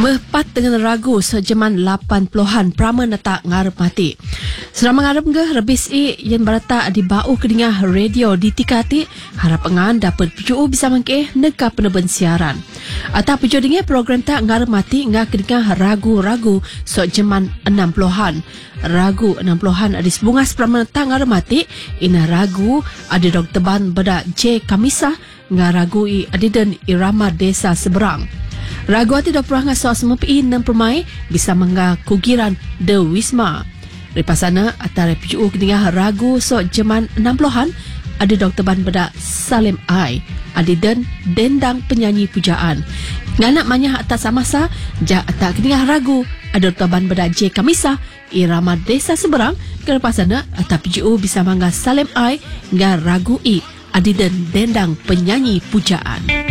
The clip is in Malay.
Berpat dengan ragu sejaman 80-an prama netak ngarep mati. Selama ngarep ke rebis yang berata di bau kedingah radio di tikati harap engan dapat PJU bisa mengke neka peneben siaran. Atau PJU dingin program tak ngarep mati ngah kedingah ragu-ragu sejaman 60-an. Ragu 60-an adis bungas prama netak ngarep mati ina ragu ada Dr. Ban beda J Kamisa ngah ragu adiden irama desa seberang. Ragu ati dah perang asas mempi 6 permai bisa menga kugiran The Wisma. Repasana antara PJU kedingah ragu so jaman 60-an ada Dr. Ban beda Salim Ai, adiden dendang penyanyi pujaan. Nganak manyah atas samasa ja atak kedingah ragu ada Dr. Ban beda J Kamisa irama desa seberang. Repasana atak PJU bisa menga Salim Ai ngah ragu adiden dendang penyanyi pujaan.